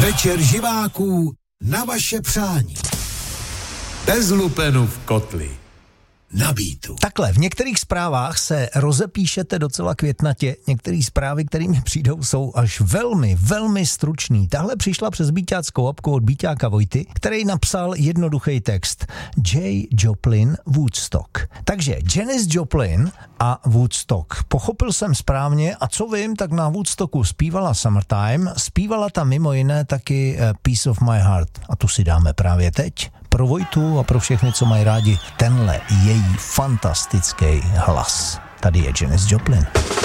Večer živáků na vaše přání. Bez lupenu v kotli. Na beatu. Takhle, v některých zprávách se rozepíšete docela květnatě, některé zprávy, které mi přijdou, jsou až velmi, velmi stručný. Tahle přišla přes bíťáckou apku od Bíťáka Vojty, který napsal jednoduchý text. J. Joplin, Woodstock. Takže Janis Joplin a Woodstock. Pochopil jsem správně a co vím, tak na Woodstocku zpívala Summertime, zpívala tam mimo jiné taky Piece of My Heart. A tu si dáme právě teď. Pro Vojtu a pro všechny, co mají rádi tenhle její fantastický hlas. Tady je Janis Joplin.